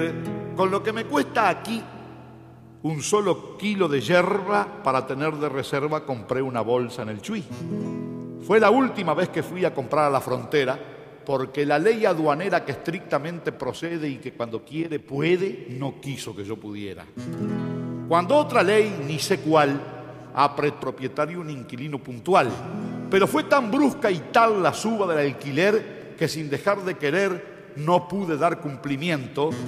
con lo que me cuesta aquí un solo kilo de yerba para tener de reserva, compré una bolsa en el Chuy. Fue la última vez que fui a comprar a la frontera, porque la ley aduanera que estrictamente procede y que cuando quiere puede, no quiso que yo pudiera. Cuando otra ley, ni sé cuál, ha propietario un inquilino puntual, pero fue tan brusca y tal la suba del alquiler que sin dejar de querer no pude dar cumplimiento